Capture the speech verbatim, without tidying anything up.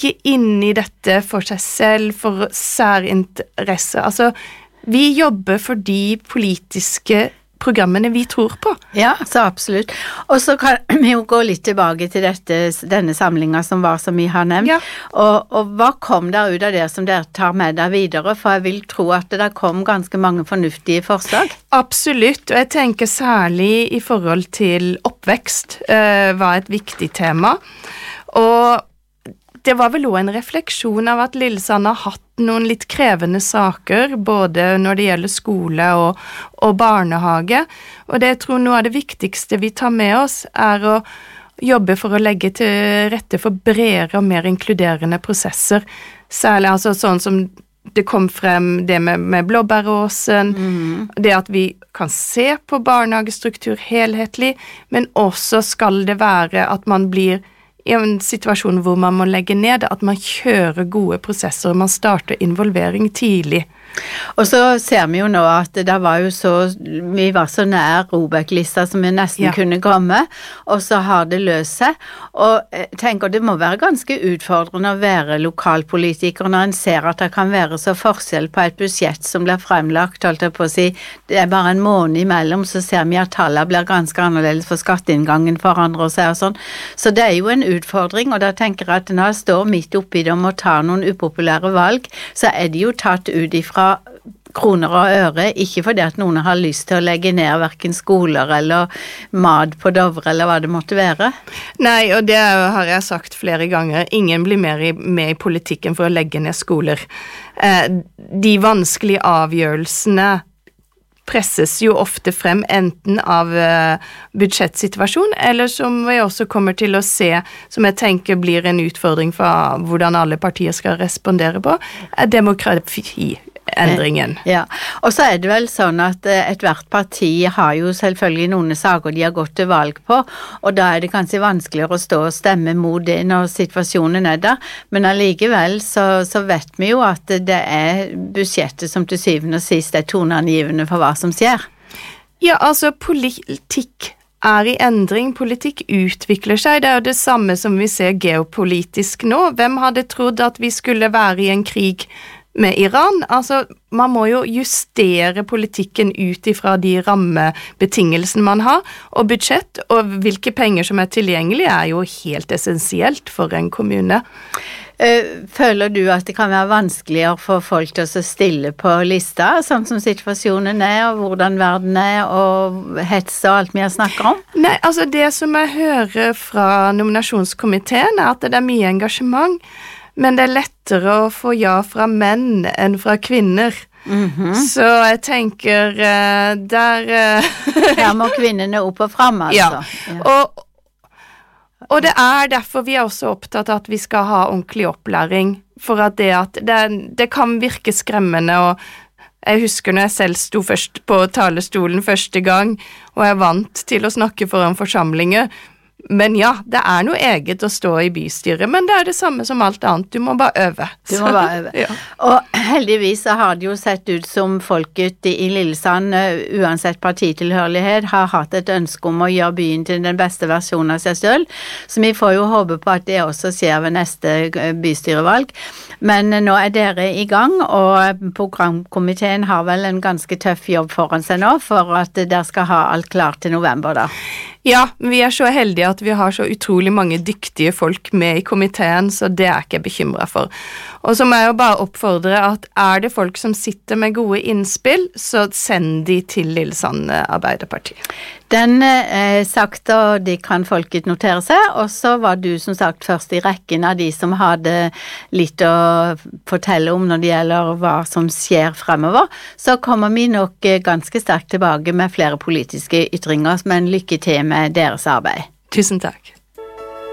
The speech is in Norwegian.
ikke inn i dette for seg selv, for særinteresser. Altså, vi jobber for de politiske programmene vi tror på. Ja, så absolutt. Og så kan vi jo gå litt tilbake til dette, denne samlingen som var som vi har nevnt. Ja. Og, og hva kom der ut av det som dere tar med deg videre? For jeg vil tro at det der kom ganske mange fornuftige forslag. Absolutt, og jeg tenker særlig i forhold til oppvekst uh, var et viktig tema. Og det var vel også en refleksjon av at Lillesand har hatt noen litt krevende saker, både når det gjelder skole og, og barnehage. Og det jeg tror noe av det viktigste vi tar med oss er å jobbe for å legge til rette for bredere og mer inkluderende prosesser. Særlig altså sånn som det kom frem det med, med blåbæråsen, mm. det at vi kan se på barnehagestruktur helhetlig, men også skal det være at man blir i en situasjon hvor man må legge ned, at man kjører gode prosesser, og man starter involvering tidlig. Og så ser vi jo nå at det var jo så, vi var så nær ROBEK-lista som vi nesten ja. kunne komme, og så har det løst seg. Og jeg tenker det må være ganske utfordrende å være lokalpolitiker når en ser at det kan være så forskjell på et budsjett som blir fremlagt, holdt jeg på å si, det er bare en måned imellom, så ser vi at tallene blir ganske annerledes for skatteinngangen for andre og seg og sånn. Så det er jo en utfordring, og da tenker jeg at når jeg står midt oppi det og må ta noen upopulære valg, så er de jo tatt ut ifra kroner og øre, ikke fordi at noen har lyst til å legge ned hverken skoler eller mat på Dovre eller hva det måtte være. Nei, og det har jeg sagt flere ganger. Ingen blir mer i, med i politikken for å legge ned skoler. Eh, de vanskelige avgjørelsene presses jo ofte frem enten av uh, budsjettsituasjon, eller som vi også kommer til å se, som jeg tenker blir en utfordring for hvordan alle partier skal respondere på, er demokratiendringen. Ja, og så er det vel sånn at uh, et hvert parti har jo selvfølgelig noen saker de har gått til valg på, og da er det kanskje vanskeligere å stå og stemme mot det når situasjonen er der, men allikevel så, så vet vi jo at det er budsjettet som til syvende og sist er toneangivende for hva som skjer. Ja, altså politikk er i endring, politikk utvikler seg, det er jo det samme som vi ser geopolitisk nå. Hvem hadde trodd at vi skulle være i en krig med Iran? Altså, man må jo justere politikken ut ifra de rammebetingelsene man har, og budsjett, og hvilke penger som er tilgjengelige er jo helt essensielt for en kommune. Føler du at det kan være vanskeligere for folk til å stille på lista, sånn som situasjonen er, og hvordan verden er, og hets og alt vi har snakket om? Nei, altså det som jeg hører fra nominasjonskomiteen er at det er mye engasjement, men det er lettere å få ja fra menn enn fra kvinner. Mm-hmm. Så jeg tenker uh, der uh, her må kvinnene opp og frem, altså. Ja, og Og det er derfor vi er også opptatt av at vi skal ha ordentlig opplæring, for at det, at det, det kan virke skremmende, og jeg husker når jeg selv sto først på talerstolen første gang, og jeg vant til å snakke foran forsamlinger, men ja, det er noe eget å stå i bystyret, men det er det samme som alt annet, du må bare øve. Du må bare øve. Ja. Og heldigvis så har det jo sett ut som folket i Lillesand, uansett partitilhørighet, har hatt et ønske om å gjøre byen til den beste versjonen av seg selv, så vi får jo håpe på at det også skjer ved neste bystyrevalg. Men nå er dere i gang, og programkomiteen har vel en ganske tøff jobb foran seg nå, for at dere skal ha alt klart til november da. Ja, vi er så heldige at vi har så utrolig mange dyktige folk med i komiteen, så det er ikke jeg bekymret for. Og så må jeg jo bare oppfordre at er det folk som sitter med gode innspill, så send de til Lillesand Arbeiderparti. Den er sagt, og de kan folket notere seg, og så var du som sagt først i rekken av de som hadde litt å fortelle om når det gjelder hva som skjer fremover. Så kommer vi nok ganske sterkt tilbake med flere politiske ytringer, men lykke til med deres arbeid. Tusen takk.